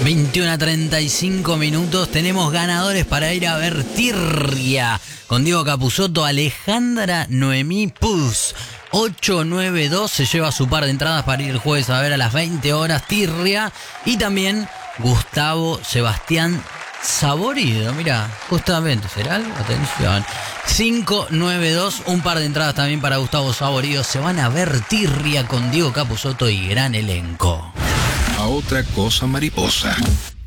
21:35. Tenemos ganadores para ir a ver Tirria con Diego Capusotto. Alejandra Noemí Puz 892 se lleva su par de entradas para ir el jueves a ver a las 20 horas Tirria. Y también Gustavo Sebastián Saborido, mira, justamente, ¿será algo? Atención. 592, un par de entradas también para Gustavo Saborido. Se van a ver Tirria con Diego Capusotto y gran elenco. A otra cosa mariposa.